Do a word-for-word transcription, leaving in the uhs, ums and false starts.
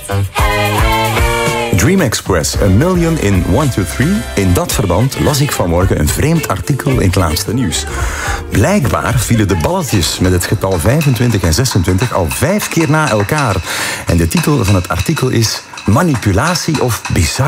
Dream Express, a million in one two three. In dat verband las ik vanmorgen een vreemd artikel in het laatste nieuws. Blijkbaar vielen de balletjes met het getal vijfentwintig en zesentwintig al vijf keer na elkaar. En de titel van het artikel is Manipulatie of bizar